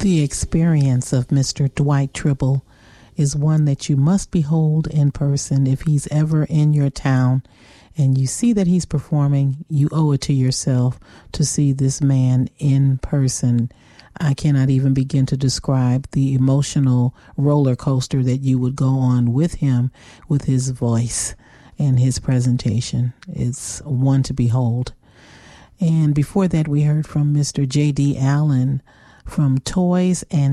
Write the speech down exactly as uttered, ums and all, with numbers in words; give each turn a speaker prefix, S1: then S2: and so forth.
S1: The experience of Mister Dwight Tribble is one that you must behold in person. If he's ever in your town and you see that he's performing, you owe it to yourself to see this man in person. I cannot even begin to describe the emotional roller coaster that you would go on with him, with his voice and his presentation. It's one to behold. And before that, we heard from Mister J D. Allen from Toys and